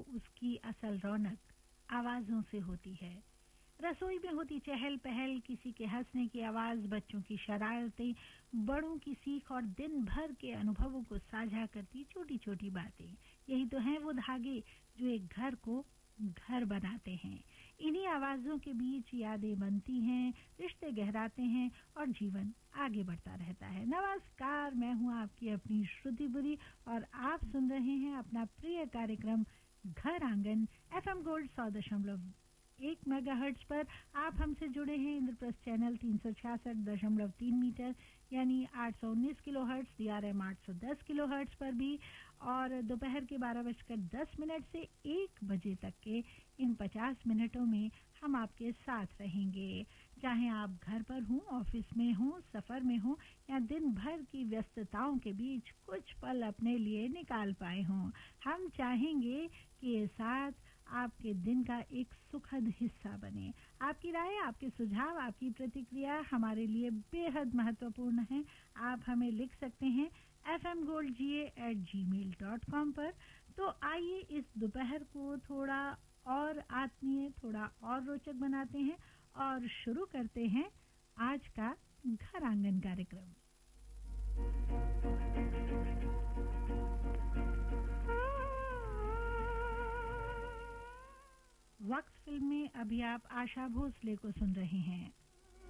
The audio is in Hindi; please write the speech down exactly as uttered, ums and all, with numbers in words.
उसकी असल रौनक आवाजों से होती है। रसोई में होती चहल पहल, किसी के हंसने की आवाज, बच्चों की शरारतें, बड़ों की सीख और दिन भर के अनुभवों को साझा करती छोटी छोटी बातें, यही तो हैं वो धागे जो एक घर को घर बनाते हैं। इन्हीं आवाजों के बीच यादें बनती हैं, रिश्ते गहराते हैं और जीवन आगे बढ़ता रहता है। नमस्कार, मैं हूं आपकी अपनी श्रुति बुरी और आप सुन रहे हैं अपना प्रिय कार्यक्रम घर आंगन एफएम गोल्ड सौ दशमलव एक मेगाहर्ट्ज पर। आप हमसे जुड़े हैं इंद्रप्रस्थ चैनल तीन सौ छियासठ दशमलव तीन मीटर यानी आठ सौ उन्नीस किलो हर्ट्ज, डीआरएम आठ सौ दस किलो हर्ट्ज पर भी, और दोपहर के बारह बजकर दस मिनट से एक बजे तक के इन पचास मिनटों में हम आपके साथ रहेंगे। चाहे आप घर पर हों, ऑफिस में हों, सफर में हों या दिन भर की व्यस्तताओं के बीच कुछ पल अपने लिए निकाल पाए हों, हम चाहेंगे कि ये साथ आपके दिन का एक सुखद हिस्सा बने। आपकी राय, आपके सुझाव, आपकी प्रतिक्रिया हमारे लिए बेहद महत्वपूर्ण है। आप हमें लिख सकते हैं एफ एम गोल्ड जी ए एट जी मेल डॉट कॉम पर। तो आइए इस दोपहर को थोड़ा और आत्मीय, थोड़ा और रोचक बनाते हैं और शुरू करते हैं आज का घर आंगन कार्यक्रम। वक्त फिल्म में अभी आप आशा भोसले को सुन रहे हैं।